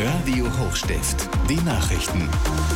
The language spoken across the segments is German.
Radio Hochstift, die Nachrichten.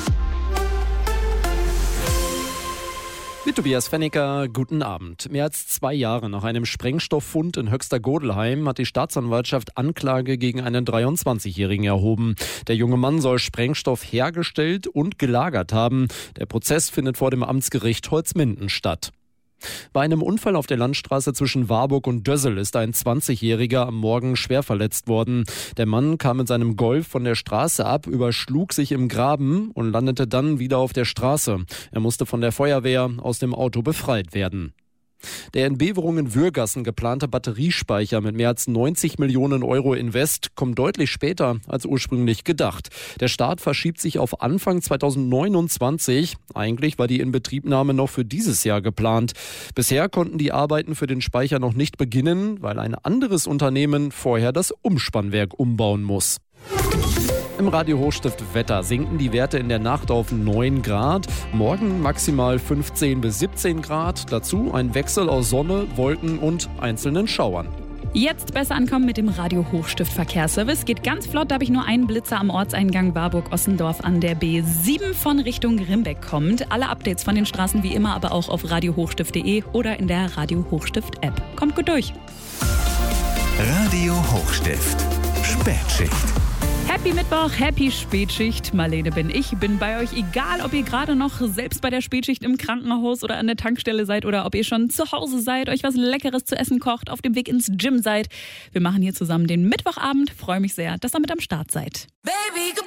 Mit Tobias Fennicker, guten Abend. Mehr als 2 Jahre nach einem Sprengstofffund in Höxter-Godelheim hat die Staatsanwaltschaft Anklage gegen einen 23-Jährigen erhoben. Der junge Mann soll Sprengstoff hergestellt und gelagert haben. Der Prozess findet vor dem Amtsgericht Holzminden statt. Bei einem Unfall auf der Landstraße zwischen Warburg und Dössel ist ein 20-Jähriger am Morgen schwer verletzt worden. Der Mann kam mit seinem Golf von der Straße ab, überschlug sich im Graben und landete dann wieder auf der Straße. Er musste von der Feuerwehr aus dem Auto befreit werden. Der in Beverungen-Würgassen geplante Batteriespeicher mit mehr als 90 Millionen Euro Invest kommt deutlich später als ursprünglich gedacht. Der Start verschiebt sich auf Anfang 2029. Eigentlich war die Inbetriebnahme noch für dieses Jahr geplant. Bisher konnten die Arbeiten für den Speicher noch nicht beginnen, weil ein anderes Unternehmen vorher das Umspannwerk umbauen muss. Im Radio Hochstift Wetter sinken die Werte in der Nacht auf 9 Grad, morgen maximal 15 bis 17 Grad, dazu ein Wechsel aus Sonne, Wolken und einzelnen Schauern. Jetzt besser ankommen mit dem Radio Hochstift Verkehrsservice. Geht ganz flott, da habe ich nur einen Blitzer am Ortseingang Warburg-Ossendorf an der B7 von Richtung Grimbeck kommend. Alle Updates von den Straßen wie immer aber auch auf radiohochstift.de oder in der Radio Hochstift App. Kommt gut durch. Radio Hochstift, Spätschicht. Happy Mittwoch, happy Spätschicht. Marlene bin ich, bin bei euch, egal ob ihr gerade noch selbst bei der Spätschicht im Krankenhaus oder an der Tankstelle seid oder ob ihr schon zu Hause seid, euch was Leckeres zu essen kocht, auf dem Weg ins Gym seid. Wir machen hier zusammen den Mittwochabend. Freue mich sehr, dass ihr mit am Start seid. Baby,